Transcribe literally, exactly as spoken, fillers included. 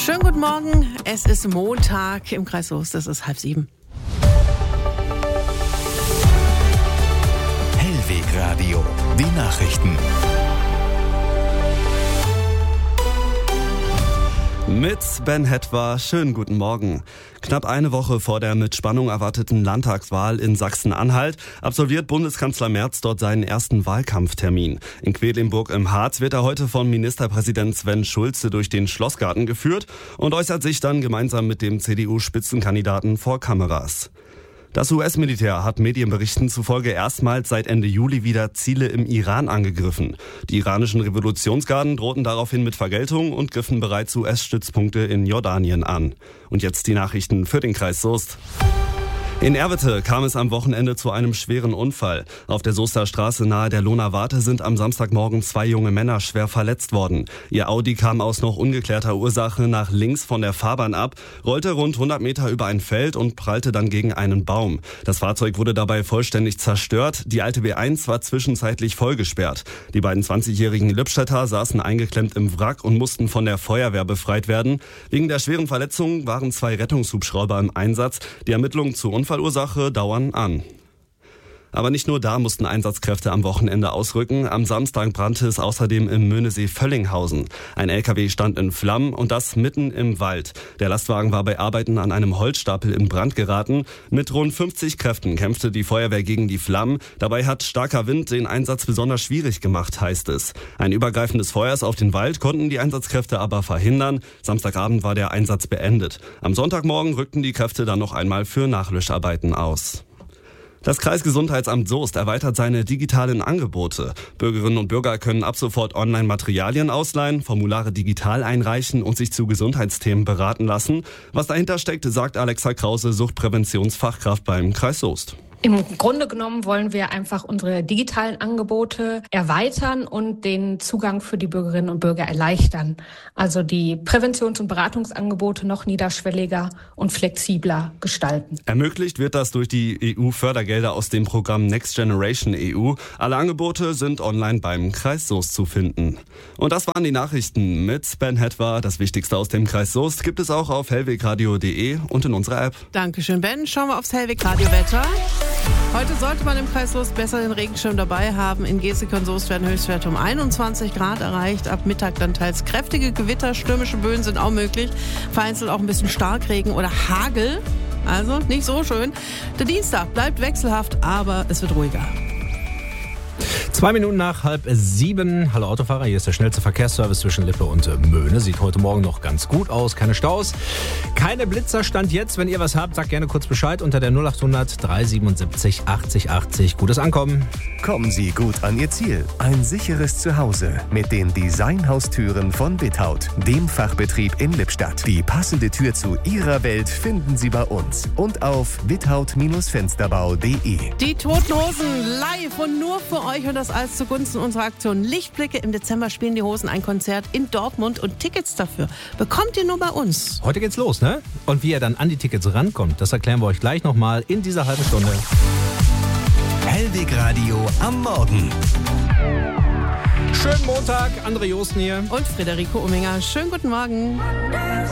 Schönen guten Morgen, es ist Montag im Kreis Soest, es ist halb sieben. Hellwegradio, die Nachrichten. Mit Ben Hetwa, schönen guten Morgen. Knapp eine Woche vor der mit Spannung erwarteten Landtagswahl in Sachsen-Anhalt absolviert Bundeskanzler Merz dort seinen ersten Wahlkampftermin. In Quedlinburg im Harz wird er heute von Ministerpräsident Sven Schulze durch den Schlossgarten geführt und äußert sich dann gemeinsam mit dem C D U-Spitzenkandidaten vor Kameras. Das U S-Militär hat Medienberichten zufolge erstmals seit Ende Juli wieder Ziele im Iran angegriffen. Die iranischen Revolutionsgarden drohten daraufhin mit Vergeltung und griffen bereits U S-Stützpunkte in Jordanien an. Und jetzt die Nachrichten für den Kreis Soest. In Erwitte kam es am Wochenende zu einem schweren Unfall. Auf der Soester Straße nahe der Lohner Warte sind am Samstagmorgen zwei junge Männer schwer verletzt worden. Ihr Audi kam aus noch ungeklärter Ursache nach links von der Fahrbahn ab, rollte rund hundert Meter über ein Feld und prallte dann gegen einen Baum. Das Fahrzeug wurde dabei vollständig zerstört. Die alte B eins war zwischenzeitlich vollgesperrt. Die beiden zwanzigjährigen Lippstädter saßen eingeklemmt im Wrack und mussten von der Feuerwehr befreit werden. Wegen der schweren Verletzungen waren zwei Rettungshubschrauber im Einsatz. Die Ermittlungen zu Unfallursache dauern an. Aber nicht nur da mussten Einsatzkräfte am Wochenende ausrücken. Am Samstag brannte es außerdem im Möhnesee-Völlinghausen. Ein L K W stand in Flammen und das mitten im Wald. Der Lastwagen war bei Arbeiten an einem Holzstapel in Brand geraten. Mit rund fünfzig Kräften kämpfte die Feuerwehr gegen die Flammen. Dabei hat starker Wind den Einsatz besonders schwierig gemacht, heißt es. Ein übergreifendes Feuers auf den Wald konnten die Einsatzkräfte aber verhindern. Samstagabend war der Einsatz beendet. Am Sonntagmorgen rückten die Kräfte dann noch einmal für Nachlöscharbeiten aus. Das Kreisgesundheitsamt Soest erweitert seine digitalen Angebote. Bürgerinnen und Bürger können ab sofort Online-Materialien ausleihen, Formulare digital einreichen und sich zu Gesundheitsthemen beraten lassen. Was dahinter steckt, sagt Alexa Krause, Suchtpräventionsfachkraft beim Kreis Soest. Im Grunde genommen wollen wir einfach unsere digitalen Angebote erweitern und den Zugang für die Bürgerinnen und Bürger erleichtern. Also die Präventions- und Beratungsangebote noch niederschwelliger und flexibler gestalten. Ermöglicht wird das durch die E U-Fördergelder aus dem Programm Next Generation E U. Alle Angebote sind online beim Kreis Soest zu finden. Und das waren die Nachrichten mit Ben Hetwa. Das Wichtigste aus dem Kreis Soest gibt es auch auf hellwegradio punkt de und in unserer App. Dankeschön, Ben. Schauen wir aufs Hellweg-Radio-Wetter. Heute sollte man im Kreis Soest besser den Regenschirm dabei haben. In Geseke und Soest werden Höchstwerte um einundzwanzig Grad erreicht. Ab Mittag dann teils kräftige Gewitter, stürmische Böen sind auch möglich. Vereinzelt auch ein bisschen Starkregen oder Hagel. Also nicht so schön. Der Dienstag bleibt wechselhaft, aber es wird ruhiger. Zwei Minuten nach halb sieben. Hallo Autofahrer, hier ist der schnellste Verkehrsservice zwischen Lippe und Möhne. Sieht heute Morgen noch ganz gut aus, keine Staus. Keine Blitzer, Stand jetzt. Wenn ihr was habt, sagt gerne kurz Bescheid unter der null achthundert dreihundertsiebenundsiebzig achtzig achtzig. Gutes Ankommen. Kommen Sie gut an Ihr Ziel. Ein sicheres Zuhause mit den Designhaustüren von Without, dem Fachbetrieb in Lippstadt. Die passende Tür zu Ihrer Welt finden Sie bei uns und auf without Fensterbau punkt de. Die Toten Hosen live und nur für euch und das alles zugunsten unserer Aktion Lichtblicke. Im Dezember spielen die Hosen ein Konzert in Dortmund und Tickets dafür bekommt ihr nur bei uns. Heute geht's los, ne? Und wie ihr dann an die Tickets rankommt, das erklären wir euch gleich nochmal in dieser halben Stunde. Hellwegradio am Morgen. Schönen Montag, André Josten hier. Und Friederike Ominger. Schönen guten Morgen.